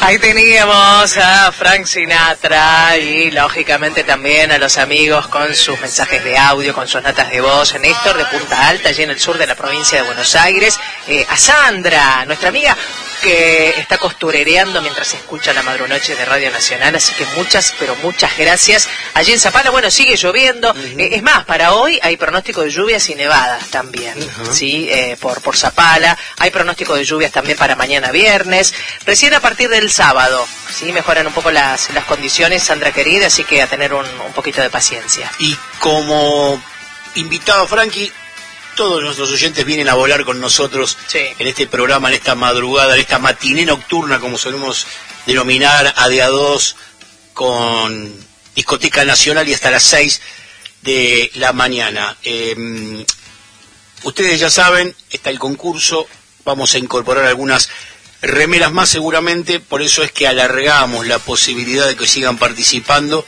Ahí teníamos a Frank Sinatra y lógicamente también a los amigos con sus mensajes de audio, con sus notas de voz. Néstor de Punta Alta, allí en el sur de la provincia de Buenos Aires. A Sandra, nuestra amiga, que está costurereando mientras escucha la Madrunoche de Radio Nacional, así que muchas, pero muchas gracias. Allí en Zapala, bueno, sigue lloviendo, es más, para hoy hay pronóstico de lluvias y nevadas también, ¿sí? Por Zapala, hay pronóstico de lluvias también para mañana viernes, recién a partir del sábado, ¿sí? Mejoran un poco las condiciones, Sandra querida, así que a tener un poquito de paciencia. Y como invitado, Frankie, todos nuestros oyentes vienen a volar con nosotros en este programa, en esta madrugada, en esta matiné nocturna, como solemos denominar, a de a 2, con Discoteca Nacional y hasta las 6 de la mañana. Ustedes ya saben, está el concurso, vamos a incorporar algunas remeras más seguramente, por eso es que alargamos la posibilidad de que sigan participando,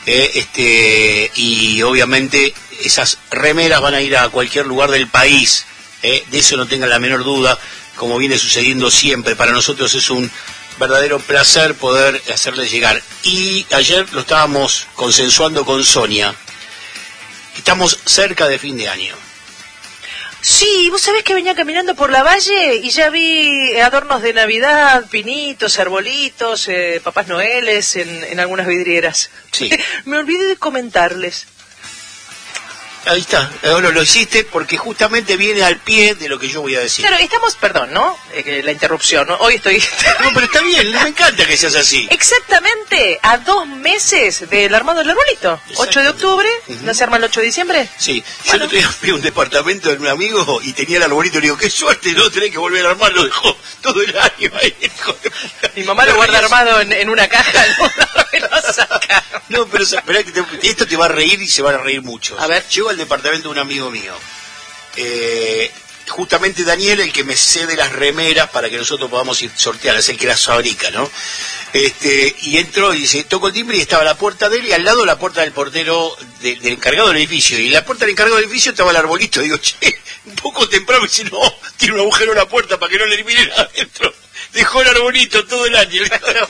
y obviamente esas remeras van a ir a cualquier lugar del país, de eso no tengan la menor duda, como viene sucediendo siempre. Para nosotros es un verdadero placer poder hacerles llegar. Y ayer lo estábamos consensuando con Sonia, estamos cerca de fin de año. Sí, vos sabés que venía caminando por la valle y ya vi adornos de Navidad, pinitos, arbolitos, Papás Noeles en algunas vidrieras. Sí. Me olvidé de comentarles. Ahí está, ahora lo hiciste porque justamente viene al pie de lo que yo voy a decir. Claro, estamos, perdón, ¿no? La interrupción, ¿no? Hoy estoy... No, pero está bien, me encanta que seas así. Exactamente, a 2 meses del armado del arbolito. 8 de octubre, ¿no se arma el 8 de diciembre? Sí, yo el otro día fui a un departamento de un amigo y tenía el arbolito y le digo, qué suerte, no tenés que volver a armar, lo dejó todo el año ahí. Mi mamá lo guarda armado en una caja, lo saca. No, pero esperá que esto te va a reír y se van a reír muchos. A ver. Llego al departamento de un amigo mío. Justamente Daniel, el que me cede las remeras para que nosotros podamos ir sortear, es el que las fabrica, ¿no? Y entró y dice, tocó el timbre y estaba la puerta de él y al lado la puerta del portero del encargado del edificio. Y en la puerta del encargado del edificio estaba el arbolito. Digo, che, un poco temprano, y dice, no, tiene un agujero en la puerta para que no le eliminen adentro. Dejó el arbolito todo el año.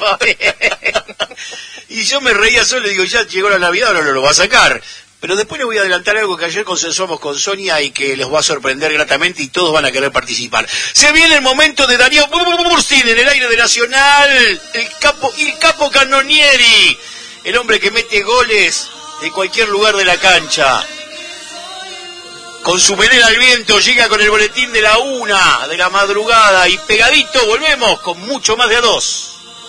Y yo me reía solo y digo, ya llegó la Navidad, ahora no lo va a sacar. Pero después les voy a adelantar algo que ayer consensuamos con Sonia y que les va a sorprender gratamente y todos van a querer participar. Se viene el momento de Daniel Burstein en el aire de Nacional, el capo Cannonieri, el hombre que mete goles de cualquier lugar de la cancha. Con su melena al viento llega con el boletín de la 1 de la madrugada y pegadito volvemos con mucho más de a 2.